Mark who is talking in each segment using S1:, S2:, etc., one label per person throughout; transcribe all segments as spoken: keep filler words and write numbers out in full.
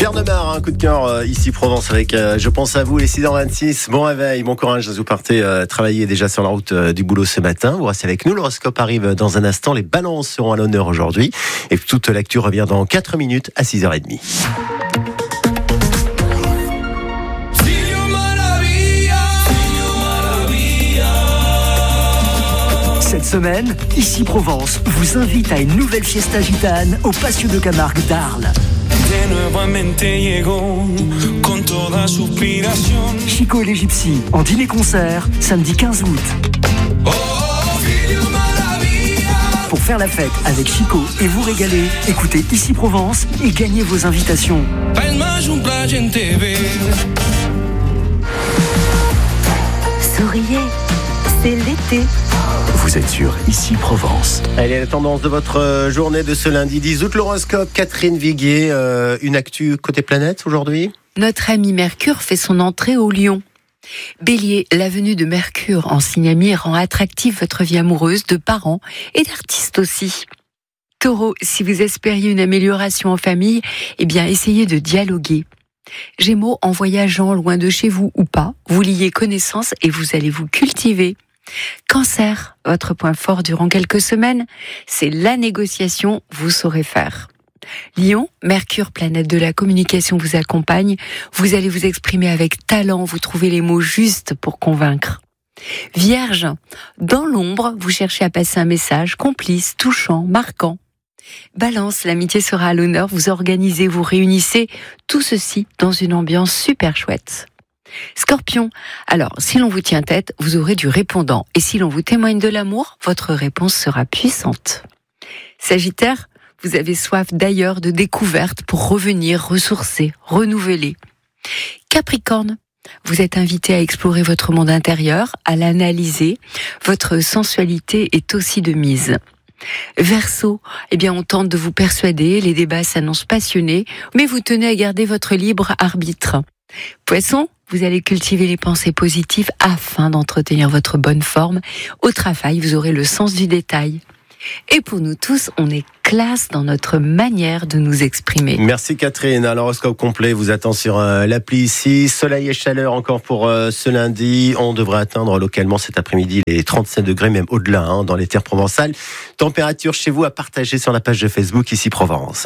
S1: Carnemar, un coup de cœur euh, ici Provence avec euh, Je pense à vous, les six heures vingt-six. Bon réveil, bon courage, vous partez euh, travailler déjà sur la route euh, du boulot ce matin. Vous restez avec nous, l'horoscope arrive dans un instant. Les balances seront à l'honneur aujourd'hui. Et toute l'actu revient dans quatre minutes à six heures trente.
S2: Cette semaine, Ici Provence vous invite à une nouvelle fiesta gitane au Patio de Camargue d'Arles. Chico et les Gypsies en dîner-concert, samedi quinze août. Pour faire la fête avec Chico et vous régaler, écoutez Ici Provence et gagnez vos invitations.
S3: Souriez, c'est l'été.
S2: Vous êtes sur Ici Provence.
S1: Allez, la tendance de votre journée de ce lundi dix août, l'horoscope, Catherine Viguier, euh, une actu côté planète aujourd'hui.
S4: Notre ami Mercure fait son entrée au Lion. Bélier, la venue de Mercure en signe ami rend attractive votre vie amoureuse, de parents et d'artistes aussi. Taureau, si vous espériez une amélioration en famille, eh bien essayez de dialoguer. Gémeaux, en voyageant loin de chez vous ou pas, vous liez connaissance et vous allez vous cultiver. Cancer, votre point fort durant quelques semaines, c'est la négociation, vous saurez faire. Lion, Mercure, planète de la communication, vous accompagne, vous allez vous exprimer avec talent, vous trouvez les mots justes pour convaincre. Vierge, dans l'ombre, vous cherchez à passer un message complice, touchant, marquant. Balance, l'amitié sera à l'honneur, vous organisez, vous réunissez, tout ceci dans une ambiance super chouette. Scorpion, alors si l'on vous tient tête, vous aurez du répondant. Et si l'on vous témoigne de l'amour, votre réponse sera puissante. Sagittaire, vous avez soif d'ailleurs de découvertes pour revenir, ressourcer, renouveler. Capricorne, vous êtes invité à explorer votre monde intérieur, à l'analyser. Votre sensualité est aussi de mise. Verseau, eh bien on tente de vous persuader, les débats s'annoncent passionnés, mais vous tenez à garder votre libre arbitre. Poisson, vous allez cultiver les pensées positives afin d'entretenir votre bonne forme. Au travail, vous aurez le sens du détail. Et pour nous tous, on est classe dans notre manière de nous exprimer.
S1: Merci Catherine. L'horoscope complet vous attend sur euh, l'appli ici. Soleil et chaleur encore pour euh, ce lundi. On devrait atteindre localement cet après-midi les trente-sept degrés, même au-delà, hein, dans les terres provençales. Température chez vous à partager sur la page de Facebook Ici Provence.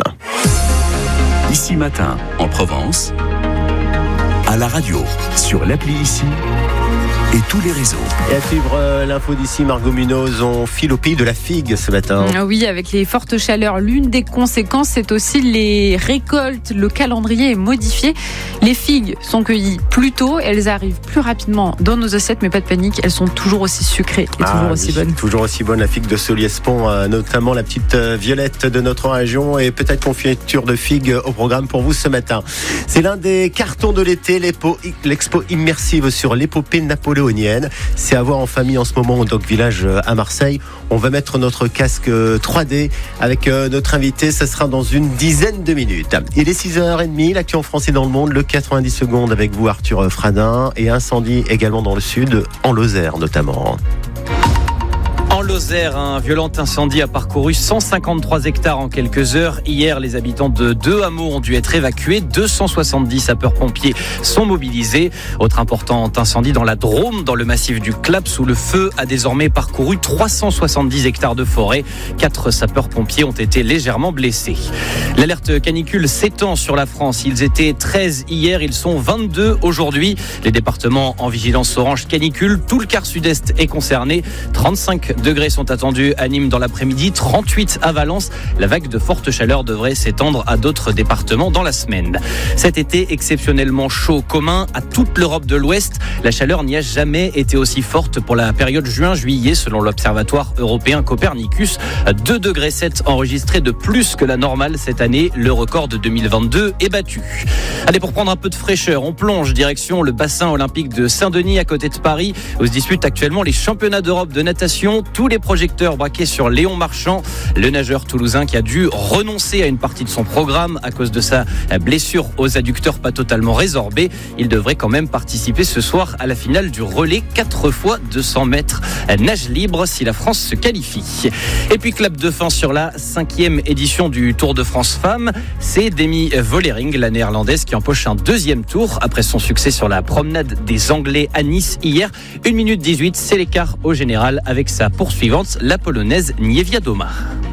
S2: Ici matin, en Provence, à la radio, sur l'appli Ici et tous les réseaux.
S1: Et à suivre euh, l'info d'ici, Margot Munoz, on file au pays de la figue ce matin.
S5: Oui, avec les fortes chaleurs, l'une des conséquences, c'est aussi les récoltes. Le calendrier est modifié. Les figues sont cueillies plus tôt, elles arrivent plus rapidement dans nos assiettes, mais pas de panique, elles sont toujours aussi sucrées et
S1: ah,
S5: toujours
S1: oui,
S5: aussi bonnes.
S1: Toujours aussi bonne la figue de Soliespont, euh, notamment la petite euh, violette de notre région, et peut-être confiture de figues au programme pour vous ce matin. C'est l'un des cartons de l'été, l'expo immersive sur l'épopée napoléonienne. C'est à voir en famille en ce moment au Doc Village à Marseille. On va mettre notre casque trois D avec notre invité. Ça sera dans une dizaine de minutes. Il est six heures trente, l'actu en France et dans le monde. Le quatre-vingt-dix secondes avec vous, Arthur Fradin. Et incendie également dans le sud, en Lozère notamment.
S6: En Lozère, un violent incendie a parcouru cent cinquante-trois hectares en quelques heures. Hier, les habitants de deux hameaux ont dû être évacués. deux cent soixante-dix sapeurs-pompiers sont mobilisés. Autre important incendie dans la Drôme, dans le massif du Claps, où le feu a désormais parcouru trois cent soixante-dix hectares de forêt. Quatre sapeurs-pompiers ont été légèrement blessés. L'alerte canicule s'étend sur la France. Ils étaient treize hier, ils sont vingt-deux aujourd'hui. Les départements en vigilance orange canicule, tout le quart sud-est est concerné. trente-cinq degrés sont attendus à Nîmes dans l'après-midi, trente-huit à Valence. La vague de forte chaleur devrait s'étendre à d'autres départements dans la semaine. Cet été exceptionnellement chaud, commun à toute l'Europe de l'Ouest. La chaleur n'y a jamais été aussi forte pour la période juin-juillet, selon l'Observatoire européen Copernicus. deux degrés sept enregistrés de plus que la normale cette année. Le record de deux mille vingt-deux est battu. Allez, pour prendre un peu de fraîcheur, on plonge direction le bassin olympique de Saint-Denis, à côté de Paris, où se disputent actuellement les championnats d'Europe de natation. Tous les les projecteurs braqués sur Léon Marchand, le nageur toulousain qui a dû renoncer à une partie de son programme à cause de sa blessure aux adducteurs pas totalement résorbée. Il devrait quand même participer ce soir à la finale du relais quatre fois deux cents mètres nage libre si la France se qualifie. Et puis clap de fin sur la cinquième édition du Tour de France Femmes. C'est Demi Vollering, la néerlandaise, qui empoche un deuxième tour après son succès sur la promenade des Anglais à Nice hier. une minute dix-huit, c'est l'écart au général avec sa poursuivante, la polonaise Niewiadoma.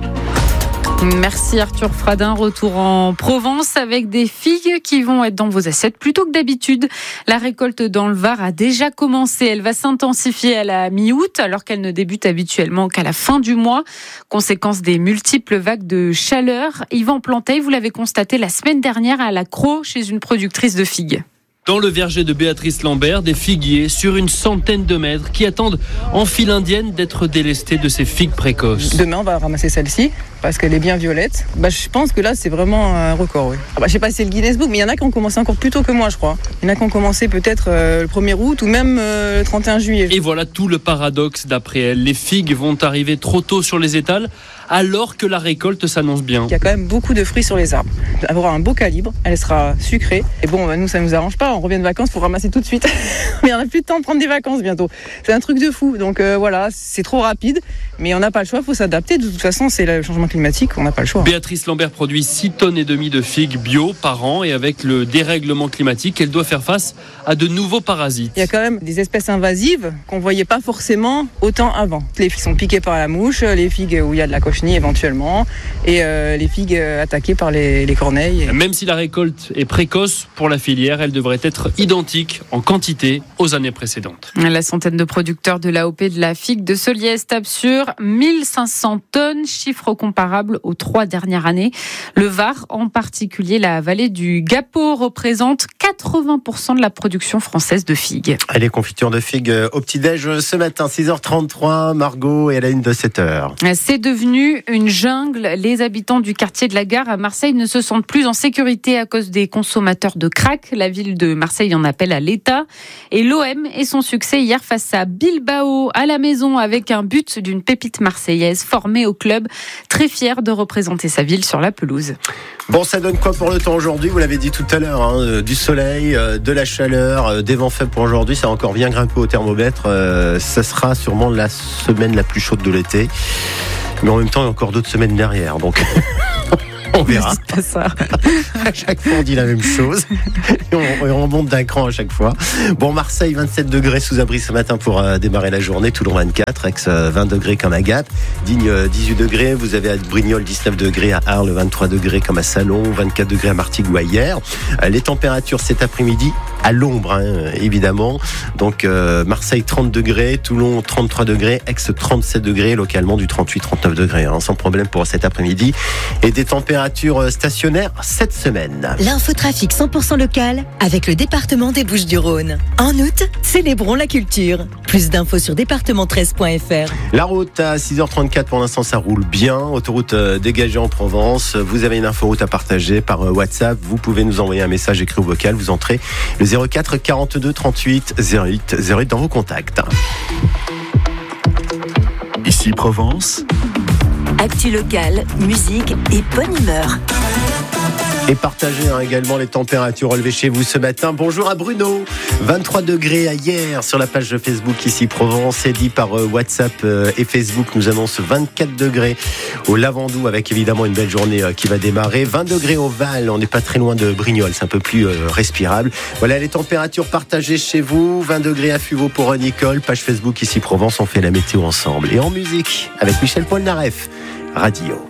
S5: Merci Arthur Fradin, retour en Provence avec des figues qui vont être dans vos assiettes plutôt que d'habitude. La récolte dans le Var a déjà commencé, elle va s'intensifier à la mi-août alors qu'elle ne débute habituellement qu'à la fin du mois. Conséquence des multiples vagues de chaleur. Yvan Planteil, vous l'avez constaté la semaine dernière à la Crau chez une productrice de figues.
S7: Dans le verger de Béatrice Lambert, des figuiers sur une centaine de mètres qui attendent en file indienne d'être délestés de ces figues précoces.
S8: Demain, on va ramasser celle-ci parce qu'elle est bien violette. Bah, je pense que là, c'est vraiment un record. Oui. Ah bah, je sais pas si c'est le Guinness Book, mais il y en a qui ont commencé encore plus tôt que moi, je crois. Il y en a qui ont commencé peut-être euh, le premier août ou même euh, le trente et un juillet.
S7: Et voilà tout le paradoxe d'après elle. Les figues vont arriver trop tôt sur les étals alors que la récolte s'annonce bien.
S8: Il y a quand même beaucoup de fruits sur les arbres. Elle aura un beau calibre, elle sera sucrée. Et bon, bah, nous, ça nous arrange pas. On revient de vacances pour ramasser tout de suite. Mais on n'a plus de temps de prendre des vacances bientôt. C'est un truc de fou. Donc euh, voilà, c'est trop rapide. Mais on n'a pas le choix, il faut s'adapter. De toute façon, c'est le changement climatique, on n'a pas le choix.
S7: Béatrice Lambert produit six tonnes et demie de figues bio par an. Et avec le dérèglement climatique, elle doit faire face à de nouveaux parasites.
S8: Il y a quand même des espèces invasives qu'on ne voyait pas forcément autant avant. Les figues sont piquées par la mouche, les figues où il y a de la cochenille éventuellement, et euh, les figues attaquées par les, les corneilles.
S7: Même si la récolte est précoce pour la filière, elle devrait être identique en quantité aux années précédentes.
S5: La centaine de producteurs de l'A O P de la figue de Soliès tape sur mille cinq cents tonnes, chiffre comparable aux trois dernières années. Le Var, en particulier la vallée du Gapot, représente quatre-vingts pour cent de la production française de figues.
S1: Allez, confiture de figues au petit-déj ce matin, six heures trente-trois, Margot est à la une de sept heures.
S5: C'est devenu une jungle. Les habitants du quartier de la Gare à Marseille ne se sentent plus en sécurité à cause des consommateurs de crack. La ville de Marseille en appelle à l'État. Et l'O M et son succès hier face à Bilbao à la maison avec un but d'une pépite marseillaise formée au club, très fière de représenter sa ville sur la pelouse.
S1: Bon, ça donne quoi pour le temps aujourd'hui ? Vous l'avez dit tout à l'heure, hein, du soleil, de la chaleur, des vents faibles pour aujourd'hui. Ça a encore bien grimpé au thermomètre. Euh, ça sera sûrement la semaine la plus chaude de l'été. Mais en même temps, il y a encore d'autres semaines derrière. Donc, on verra.
S5: C'est pas ça.
S1: À chaque fois, on dit la même chose. Et on, on remonte d'un cran à chaque fois. Bon, Marseille, vingt-sept degrés sous abri ce matin pour euh, démarrer la journée. Toulon, vingt-quatre. Aix, euh, vingt degrés comme à Gap. Digne, euh, dix-huit degrés. Vous avez à Brignoles, dix-neuf degrés. À Arles, vingt-trois degrés comme à Salon. vingt-quatre degrés à Martigues ou à Hyères. Euh, les températures cet après-midi à l'ombre, hein, évidemment. Donc, euh, Marseille, trente degrés. Toulon, trente-trois degrés. Aix, trente-sept degrés. Localement, du trente-huit trente-neuf degrés. Hein, sans problème pour cet après-midi. Et des températures stationnaires cette semaine.
S3: L'infotrafic cent pour cent local avec le département des Bouches-du-Rhône. En août, célébrons la culture. Plus d'infos sur département treize point f r.
S1: La route à six heures trente-quatre, pour l'instant ça roule bien. Autoroute euh, dégagée en Provence. Vous avez une inforoute à partager par euh, WhatsApp. Vous pouvez nous envoyer un message écrit ou vocal. Vous entrez le zéro quatre quarante-deux trente-huit zéro huit zéro huit dans vos contacts.
S2: Ici Provence.
S3: Actu locale, musique et bonne humeur.
S1: Et partagez hein, également les températures relevées chez vous ce matin. Bonjour à Bruno, vingt-trois degrés à hier sur la page Facebook ici Provence. Et dit par euh, WhatsApp euh, et Facebook nous annonce vingt-quatre degrés au Lavandou avec évidemment une belle journée euh, qui va démarrer. vingt degrés au Val, on n'est pas très loin de Brignoles, c'est un peu plus euh, respirable. Voilà les températures partagées chez vous. vingt degrés à Fuveau pour Nicole, page Facebook ici Provence, on fait la météo ensemble. Et en musique avec Michel Polnareff, Radio.